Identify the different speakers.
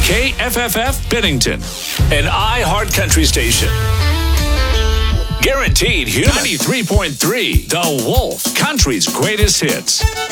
Speaker 1: KFFF Bennington, an iHeart Country station. Guaranteed human. 93.3, The Wolf, country's greatest hits.